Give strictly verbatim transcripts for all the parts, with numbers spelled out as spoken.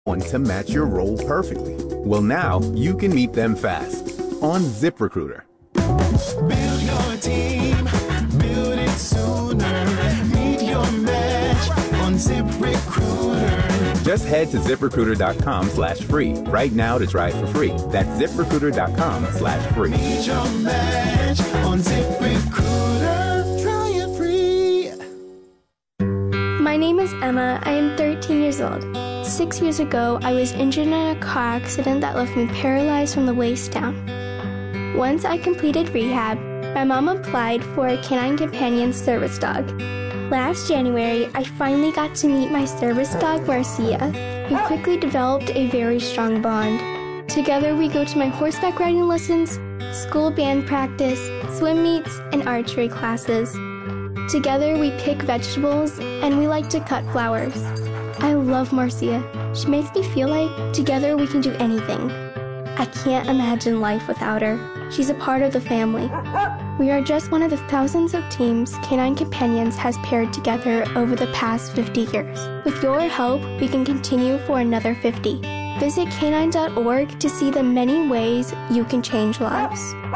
one to match your role perfectly. Well, now you can meet them fast on ZipRecruiter. Build your team, build it sooner. Meet your match on ZipRecruiter. Just head to ZipRecruiter.com slash free right now to try it for free. That's ZipRecruiter.com slash free. Meet your match on ZipRecruiter. Try it free. My name is Emma. I am thirteen years old. Six years ago, I was injured in a car accident that left me paralyzed from the waist down. Once I completed rehab, my mom applied for a Canine Companion service dog. Last January, I finally got to meet my service dog, Marcia. We quickly developed a very strong bond. Together, we go to my horseback riding lessons, school band practice, swim meets, and archery classes. Together, we pick vegetables, and we like to cut flowers. I love Marcia. She makes me feel like together we can do anything. I can't imagine life without her. She's a part of the family. We are just one of the thousands of teams Canine Companions has paired together over the past fifty years. With your help, we can continue for another fifty. Visit canine dot org to see the many ways you can change lives.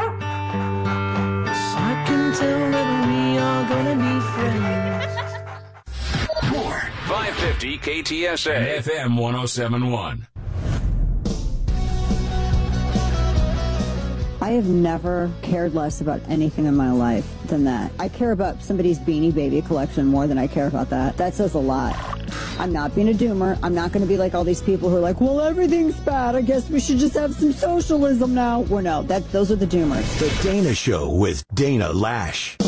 I can tell that we are gonna be friends. More five fifty K T S A F M one oh seven point one. I have never cared less about anything in my life than that. I care about somebody's Beanie Baby collection more than I care about that. That says a lot. I'm not being a doomer. I'm not going to be like all these people who are like, well, everything's bad. I guess we should just have some socialism now. Well, no, that, those are the doomers. The Dana Show with Dana Lash.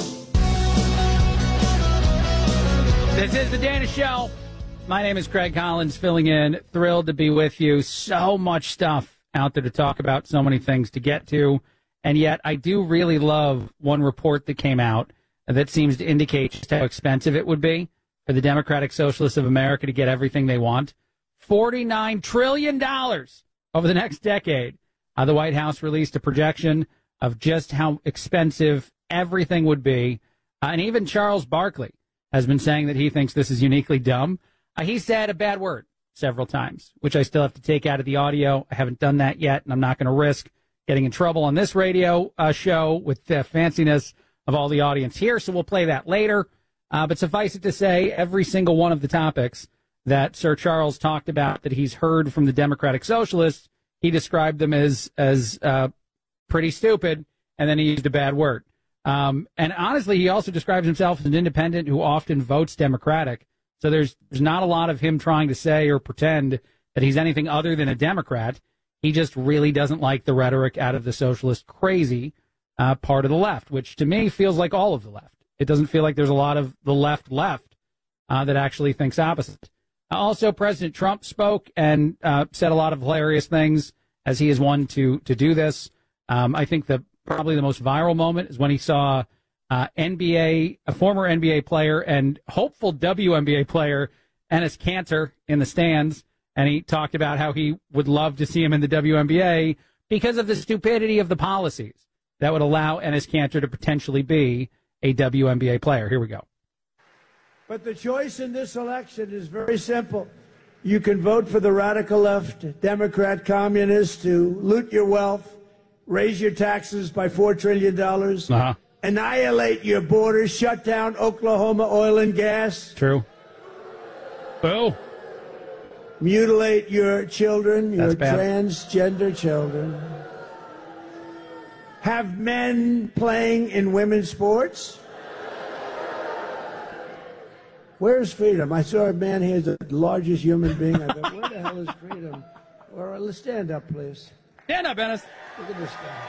This is the Dana Show. My name is Craig Collins, filling in. Thrilled to be with you. So much stuff out there to talk about, so many things to get to. And yet I do really love one report that came out that seems to indicate just how expensive it would be for the Democratic Socialists of America to get everything they want. forty-nine trillion dollars over the next decade. Uh, the White House released a projection of just how expensive everything would be. Uh, and even Charles Barkley has been saying that he thinks this is uniquely dumb. Uh, he said a bad word several times, which I still have to take out of the audio. I haven't done that yet, and I'm not going to risk getting in trouble on this radio uh, show with the fanciness of all the audience here, so we'll play that later. Uh, but suffice it to say, every single one of the topics that Sir Charles talked about that he's heard from the Democratic Socialists, he described them as as uh, pretty stupid, and then he used a bad word. Um, and honestly, he also describes himself as an independent who often votes Democratic. So there's there's not a lot of him trying to say or pretend that he's anything other than a Democrat. He just really doesn't like the rhetoric out of the socialist crazy uh, part of the left, which to me feels like all of the left. It doesn't feel like there's a lot of the left left uh, that actually thinks opposite. Uh, also, President Trump spoke and uh, said a lot of hilarious things, as he is one to to do this. Um, I think the probably the most viral moment is when he saw Uh, N B A, a former N B A player and hopeful W N B A player, Enes Kanter, in the stands, and he talked about how he would love to see him in the W N B A because of the stupidity of the policies that would allow Enes Kanter to potentially be a W N B A player. Here we go. But the choice in this election is very simple. You can vote for the radical left, Democrat, communists, to loot your wealth, raise your taxes by four trillion dollars. Uh-huh. Annihilate your borders, shut down Oklahoma oil and gas. True. Boo. Mutilate your children, your That's bad. transgender children. Have men playing in women's sports. Where's freedom? I saw a man here, the largest human being. I thought, where the hell is freedom? All right, let's stand up, please. Stand up, Ennis. Look at this guy.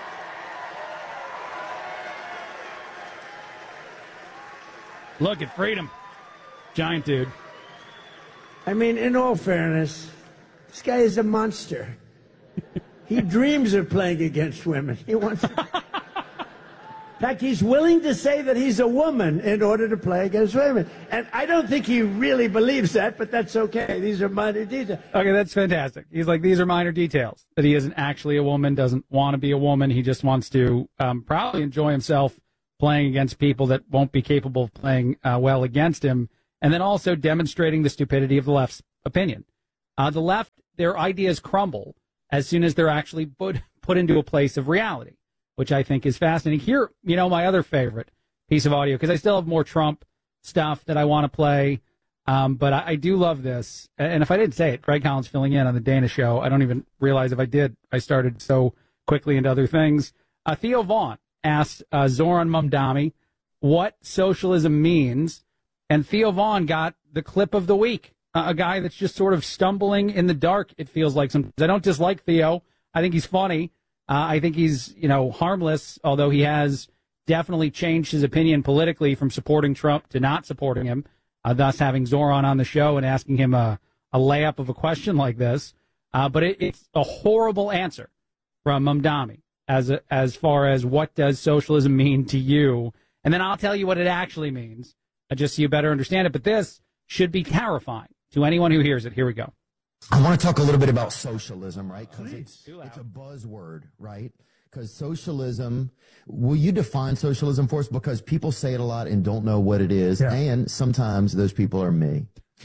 Look at freedom. Giant dude. I mean, in all fairness, this guy is a monster. He dreams of playing against women. He wants to... In fact, he's willing to say that he's a woman in order to play against women. And I don't think he really believes that, but that's okay. These are minor details. Okay, that's fantastic. He's like, these are minor details. That he isn't actually a woman, doesn't want to be a woman. He just wants to um, probably enjoy himself playing against people that won't be capable of playing uh, well against him, and then also demonstrating the stupidity of the left's opinion. Uh, the left, their ideas crumble as soon as they're actually put, put into a place of reality, which I think is fascinating. Here, you know, my other favorite piece of audio, because I still have more Trump stuff that I want to play, um, but I, I do love this. And if I didn't say it, Greg Collins filling in on the Dana Show. I don't even realize if I did. I started so quickly into other things. Uh, Theo Vaughn asked uh, Zoran Mamdani what socialism means, and Theo Vaughn got the clip of the week. Uh, a guy that's just sort of stumbling in the dark, it feels like sometimes. I don't dislike Theo. I think he's funny. Uh, I think he's, you know, harmless, although he has definitely changed his opinion politically from supporting Trump to not supporting him, uh, thus having Zoran on the show and asking him a, a layup of a question like this. Uh, but it, it's a horrible answer from Mamdani as a, as far as what does socialism mean to you. And then I'll tell you what it actually means, uh, just so you better understand it. But this should be terrifying to anyone who hears it. Here we go. I want to talk a little bit about socialism, right? Because it's, it's a buzzword, right? Because socialism, will you define socialism for us? Because people say it a lot and don't know what it is. Yeah. And sometimes those people are me.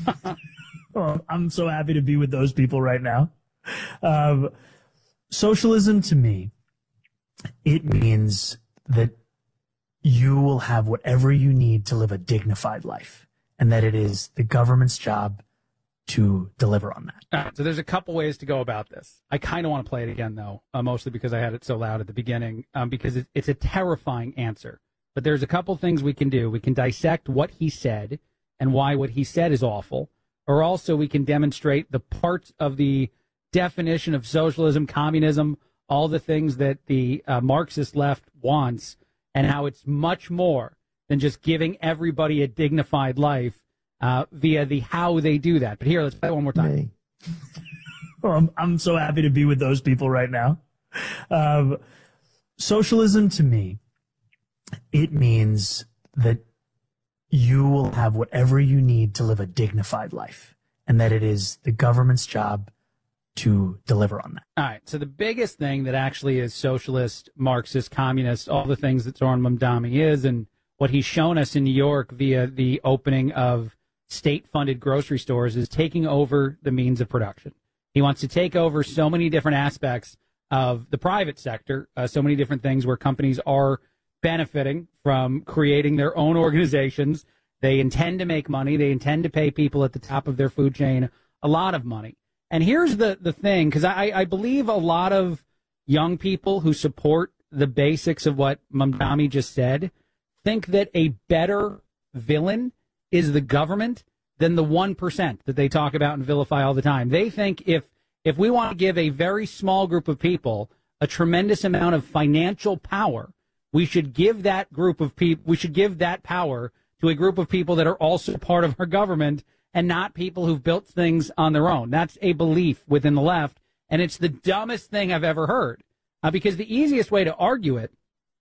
Well, I'm so happy to be with those people right now. Um, socialism to me, it means that you will have whatever you need to live a dignified life, and that it is the government's job to deliver on that. All right, so there's a couple ways to go about this. I kind of want to play it again, though, uh, mostly because I had it so loud at the beginning, um, because it, it's a terrifying answer. But there's a couple things we can do. We can dissect what he said and why what he said is awful, or also we can demonstrate the parts of the definition of socialism, communism, all the things that the uh, Marxist left wants, and how it's much more than just giving everybody a dignified life uh, via the how they do that. But here, let's play it one more time. Well, I'm, I'm so happy to be with those people right now. Um, socialism to me, it means that you will have whatever you need to live a dignified life, and that it is the government's job to deliver on that. All right. So the biggest thing that actually is socialist, Marxist, communist, all the things that Zoran Mamdani is, and what he's shown us in New York via the opening of state-funded grocery stores, is taking over the means of production. He wants to take over so many different aspects of the private sector, uh, so many different things where companies are benefiting from creating their own organizations. They intend to make money. They intend to pay people at the top of their food chain a lot of money. And here's the, the thing, because I, I believe a lot of young people who support the basics of what Mamdani just said think that a better villain is the government than the one percent that they talk about and vilify all the time. They think if if we want to give a very small group of people a tremendous amount of financial power, we should give that group of people, we should give that power to a group of people that are also part of our government and not people who've built things on their own. That's a belief within the left, and it's the dumbest thing I've ever heard. Uh, because the easiest way to argue it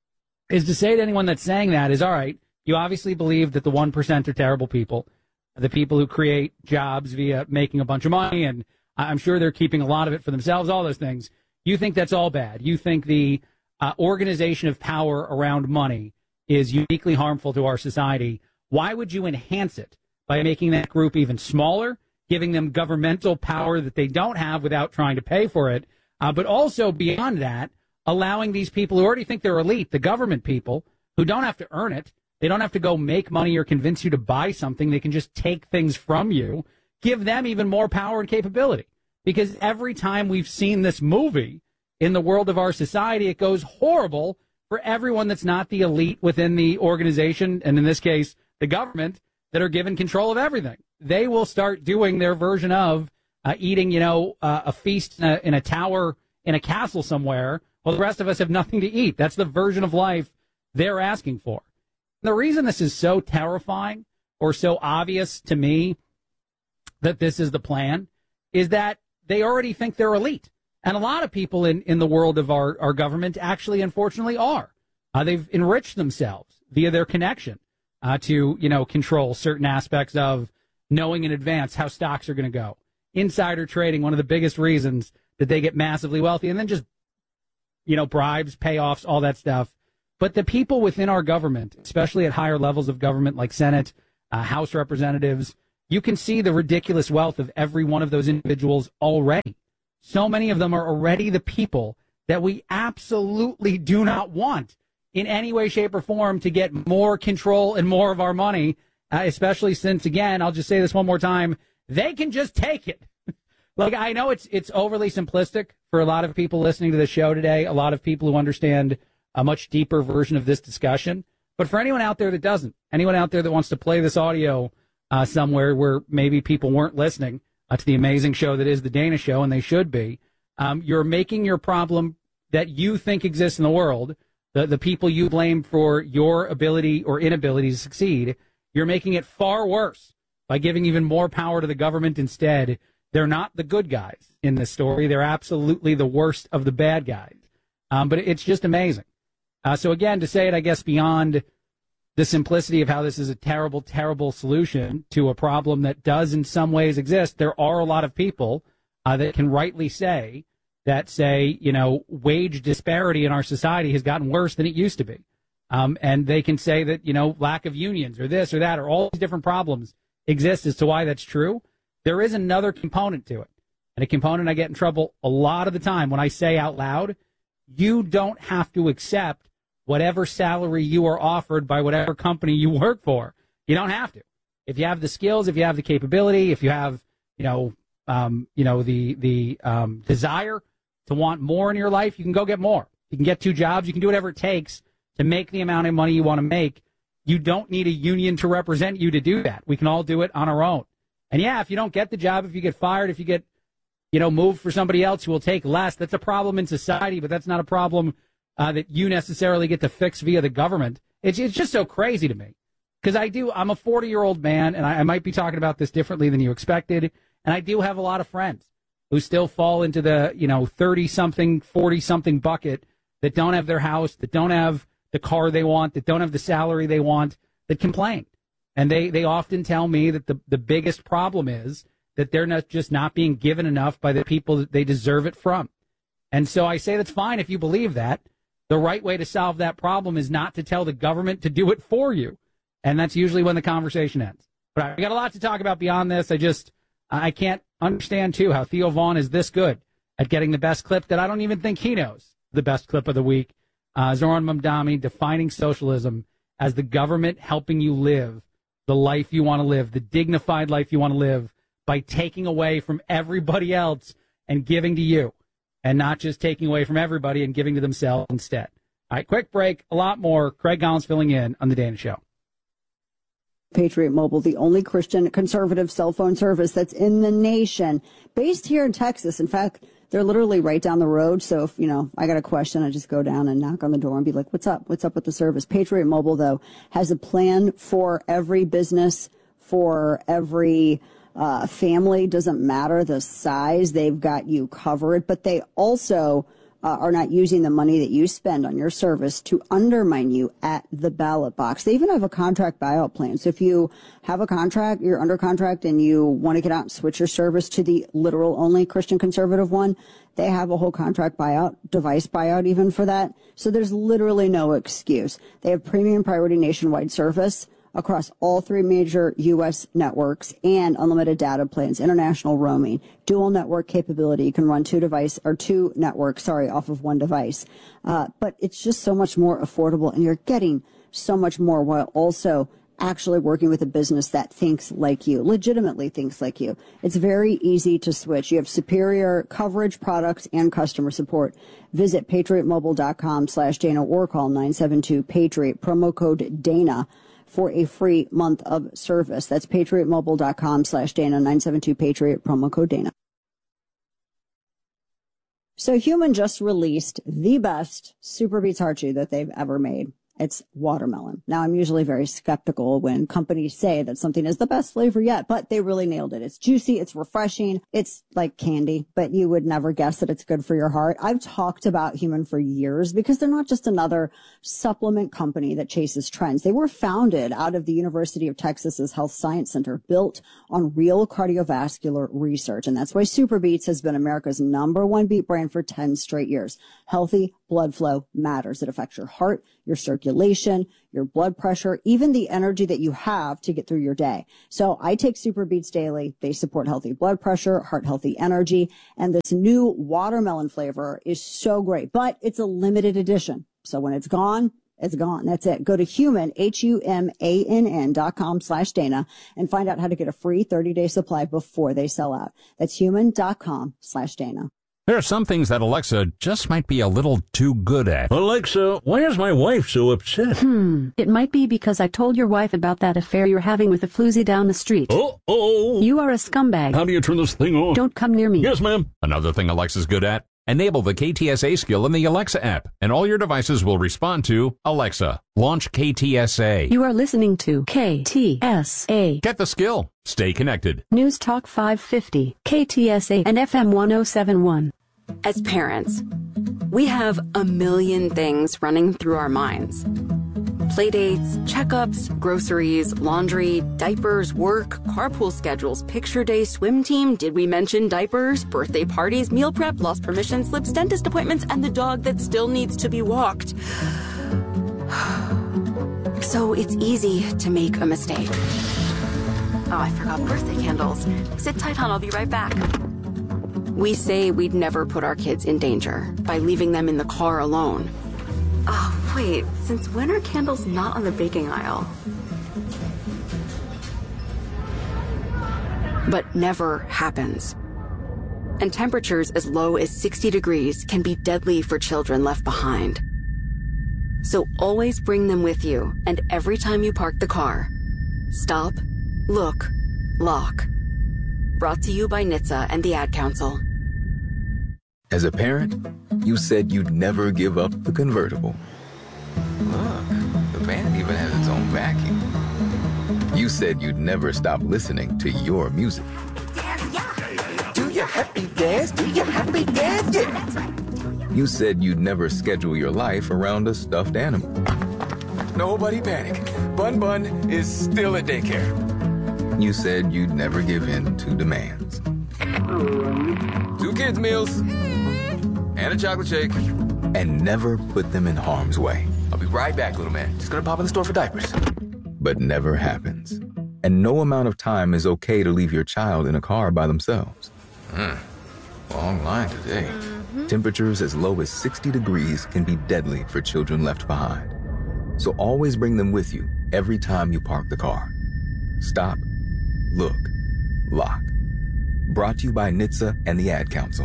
is to say to anyone that's saying that is, all right, you obviously believe that the one percent are terrible people, the people who create jobs via making a bunch of money, and I'm sure they're keeping a lot of it for themselves, all those things. You think that's all bad. You think the uh, organization of power around money is uniquely harmful to our society. Why would you enhance it by making that group even smaller, giving them governmental power that they don't have without trying to pay for it, uh, but also beyond that, allowing these people who already think they're elite, the government people, who don't have to earn it, they don't have to go make money or convince you to buy something, they can just take things from you, give them even more power and capability. Because every time we've seen this movie in the world of our society, it goes horrible for everyone that's not the elite within the organization, and in this case, the government, that are given control of everything. They will start doing their version of uh, eating, you know, uh, a feast in a, in a tower in a castle somewhere, while the rest of us have nothing to eat. That's the version of life they're asking for. The reason this is so terrifying or so obvious to me that this is the plan is that they already think they're elite. And a lot of people in, in the world of our, our government actually, unfortunately, are. Uh, they've enriched themselves via their connection uh, to, you know, control certain aspects of knowing in advance how stocks are going to go. Insider trading, one of the biggest reasons that they get massively wealthy, and then just, you know, bribes, payoffs, all that stuff. But the people within our government, especially at higher levels of government like Senate, uh, House representatives, you can see the ridiculous wealth of every one of those individuals already. So many of them are already the people that we absolutely do not want in any way, shape, or form to get more control and more of our money, uh, especially since, again, I'll just say this one more time, they can just take it. Like, I know it's it's overly simplistic for a lot of people listening to the show today, a lot of people who understand a much deeper version of this discussion. But for anyone out there that doesn't, anyone out there that wants to play this audio uh, somewhere where maybe people weren't listening uh, to the amazing show that is The Dana Show, and they should be, um, you're making your problem that you think exists in the world, the, the people you blame for your ability or inability to succeed, you're making it far worse by giving even more power to the government instead. They're not the good guys in this story. They're absolutely the worst of the bad guys. Um, but it's just amazing. Uh, so, again, to say it, I guess, beyond the simplicity of how this is a terrible, terrible solution to a problem that does in some ways exist, there are a lot of people uh, that can rightly say that say, you know, wage disparity in our society has gotten worse than it used to be. Um, and they can say that, you know, lack of unions or this or that or all these different problems exist as to why that's true. There is another component to it, and a component I get in trouble a lot of the time when I say out loud, you don't have to accept whatever salary you are offered by whatever company you work for. You don't have to. If you have the skills, if you have the capability, if you have, you know, um, you know, the, the um, desire to want more in your life, you can go get more. You can get two jobs. You can do whatever it takes to make the amount of money you want to make. You don't need a union to represent you to do that. We can all do it on our own. And, yeah, if you don't get the job, if you get fired, if you get, you know, moved for somebody else who will take less, that's a problem in society, but that's not a problem uh, that you necessarily get to fix via the government. It's, it's just so crazy to me because I do, I'm a forty-year-old man, and I, I might be talking about this differently than you expected, and I do have a lot of friends who still fall into the, you know, thirty-something, forty-something bucket that don't have their house, that don't have the car they want, that don't have the salary they want, that complain. And they, they often tell me that the, the biggest problem is that they're not just not being given enough by the people that they deserve it from. And so I say that's fine if you believe that. The right way to solve that problem is not to tell the government to do it for you. And that's usually when the conversation ends. But I got a lot to talk about beyond this. I just, I can't understand, too, how Theo Vaughn is this good at getting the best clip that I don't even think he knows the best clip of the week. Uh, Zoran Mamdani defining socialism as the government helping you live the life you want to live, the dignified life you want to live, by taking away from everybody else and giving to you, and not just taking away from everybody and giving to themselves instead. All right, quick break. A lot more. Craig Collins filling in on The Dana Show. Patriot Mobile, the only Christian conservative cell phone service that's in the nation, based here in Texas. In fact, they're literally right down the road. So if, you know, I got a question, I just go down and knock on the door and be like, what's up? What's up with the service? Patriot Mobile, though, has a plan for every business, for every uh, family. Doesn't matter the size. They've got you covered. But they also uh, are not using the money that you spend on your service to undermine you at the ballot box. They even have a contract buyout plan. So if you have a contract, you're under contract, and you want to get out and switch your service to the literal only Christian conservative one, they have a whole contract buyout, device buyout even for that. So there's literally no excuse. They have premium priority nationwide service across all three major U S networks and unlimited data plans, international roaming, dual network capability. You can run two device or two networks, sorry, off of one device. Uh, but it's just so much more affordable, and you're getting so much more while also actually working with a business that thinks like you, legitimately thinks like you. It's very easy to switch. You have superior coverage, products, and customer support. Visit patriotmobile.com slash Dana or call nine seven two Patriot, promo code Dana, for a free month of service. That's patriotmobile.com slash Dana, nine seven two Patriot, promo code Dana. So Human just released the best Super Beats Heart Chew that they've ever made. It's watermelon. Now, I'm usually very skeptical when companies say that something is the best flavor yet, but they really nailed it. It's juicy. It's refreshing. It's like candy, but you would never guess that it's good for your heart. I've talked about Human for years because they're not just another supplement company that chases trends. They were founded out of the University of Texas's Health Science Center, built on real cardiovascular research. And that's why Super Beats has been America's number one beat brand for ten straight years. Healthy, blood flow matters. It affects your heart, your circulation, your blood pressure, even the energy that you have to get through your day. So I take Super Beets daily. They support healthy blood pressure, heart healthy energy, and this new watermelon flavor is so great, but it's a limited edition. So when it's gone, it's gone. That's it. Go to human, H U M A N N dot com slash Dana and find out how to get a free thirty day supply before they sell out. That's human dot com slash Dana. There are some things that Alexa just might be a little too good at. Alexa, why is my wife so upset? Hmm. It might be because I told your wife about that affair you're having with the floozy down the street. Oh-oh. You are a scumbag. How do you turn this thing on? Don't come near me. Yes, ma'am. Another thing Alexa's good at? Enable the K T S A skill in the Alexa app, and all your devices will respond to Alexa. Launch K T S A. You are listening to K T S A. Get the skill. Stay connected. News Talk five fifty, K T S A, and F M one oh seven point one. As parents, we have a million things running through our minds. Playdates, checkups, groceries, laundry, diapers, work, carpool schedules, picture day, swim team, did we mention diapers, birthday parties, meal prep, lost permission slips, dentist appointments, and the dog that still needs to be walked. So it's easy to make a mistake. Oh, I forgot birthday candles. Sit tight, hon, I'll be right back. We say we'd never put our kids in danger by leaving them in the car alone. Oh, wait, since when are candles not on the baking aisle? But never happens. And temperatures as low as sixty degrees can be deadly for children left behind. So always bring them with you, and every time you park the car, stop, look, lock. Brought to you by N H T S A and the Ad Council. As a parent, you said you'd never give up the convertible. Look, the van even has its own vacuum. You said you'd never stop listening to your music. Do your happy dance, do your happy dance, yeah. You said you'd never schedule your life around a stuffed animal. Nobody panic. Bun Bun is still at daycare. You said you'd never give in to demands. Two kids' meals and a chocolate shake, and never put them in harm's way. I'll be right back, little man. Just gonna pop in the store for diapers. But never happens. And no amount of time is okay to leave your child in a car by themselves. Mm. Long line today. Mm-hmm. Temperatures as low as sixty degrees can be deadly for children left behind. So always bring them with you every time you park the car. Stop, look, lock. Brought to you by N H T S A and the Ad Council.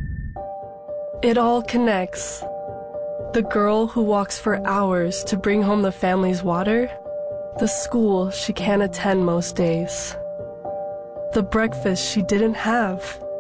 It all connects. The girl who walks for hours to bring home the family's water, the school she can't attend most days, the breakfast she didn't have,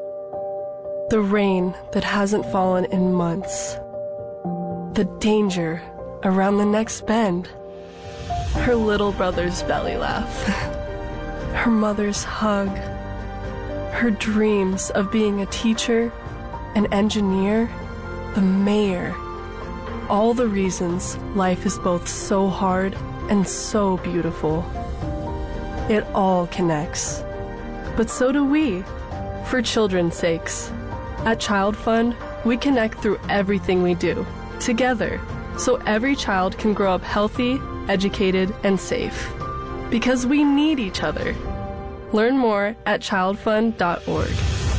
the rain that hasn't fallen in months, the danger around the next bend, her little brother's belly laugh, her mother's hug, her dreams of being a teacher, an engineer, the mayor. All the reasons life is both so hard and so beautiful. It all connects. But so do we, for children's sakes. At Child Fund, we connect through everything we do, together, so every child can grow up healthy, educated, and safe. Because we need each other. Learn more at child fund dot org.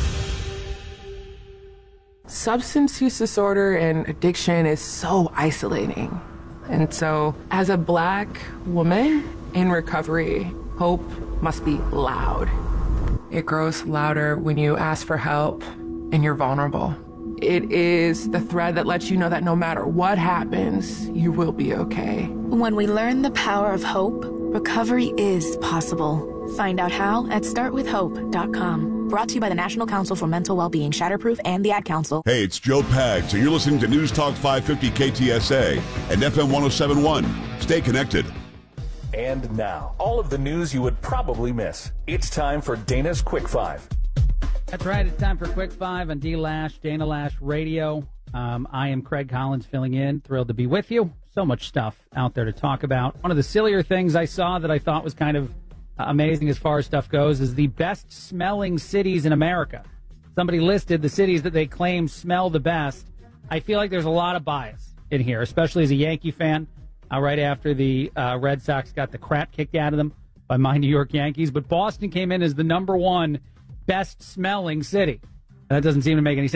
Substance use disorder and addiction is so isolating. And so, as a Black woman in recovery, hope must be loud. It grows louder when you ask for help and you're vulnerable. It is the thread that lets you know that no matter what happens, you will be okay. When we learn the power of hope, recovery is possible. Find out how at start with hope dot com. Brought to you by the National Council for Mental Wellbeing, Shatterproof, and the Ad Council. Hey, it's Joe Pags, and you're listening to News Talk five fifty K T S A and F M one oh seven point one. Stay connected. And now, all of the news you would probably miss. It's time for Dana's Quick Five. That's right. It's time for Quick Five on D-Lash, Dana Lash Radio. Um, I am Craig Collins filling in. Thrilled to be with you. So much stuff out there to talk about. One of the sillier things I saw that I thought was kind of amazing as far as stuff goes is the best smelling cities in America. Somebody listed the cities that they claim smell the best, I feel like there's a lot of bias in here, especially as a Yankee fan, uh, right after the uh, Red Sox got the crap kicked out of them by my New York Yankees. But Boston came in as the number one best-smelling city. That doesn't seem to make any sense.